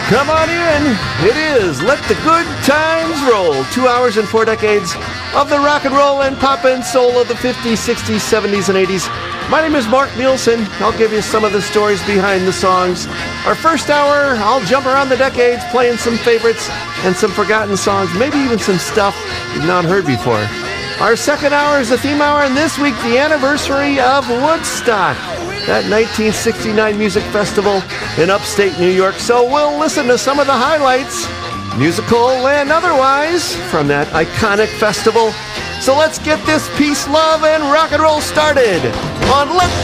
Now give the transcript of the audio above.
Come on in. It is Let the Good Times Roll. 2 hours and 4 decades of the rock and roll and pop and soul of the 50s, 60s, 70s, and 80s. My name is Mark Nielsen. I'll give you some of the stories behind the songs. Our first hour, I'll jump around the decades playing some favorites and some forgotten songs, maybe even some stuff you've not heard before. Our second hour is the theme hour, and this week, the anniversary of Woodstock, that 1969 music festival in upstate New York. So we'll listen to some of the highlights, musical and otherwise, from that iconic festival. So let's get this peace, love, and rock and roll started on Let